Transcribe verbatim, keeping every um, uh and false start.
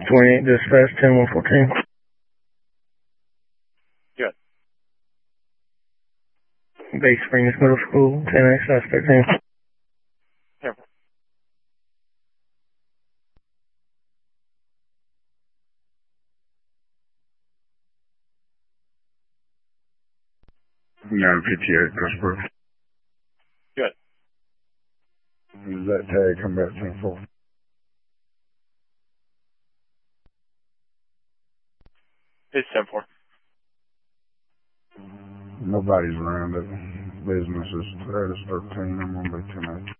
twenty-eight dispatch, ten one fourteen. Good. Bay Springs Middle School, ten X S thirteen. Careful. nine fifty-eight, Pittsburgh. Good. Does that tag come back ten four? It's ten four. Nobody's around it. Business is, that is thirteen. I'm going to be ten eight.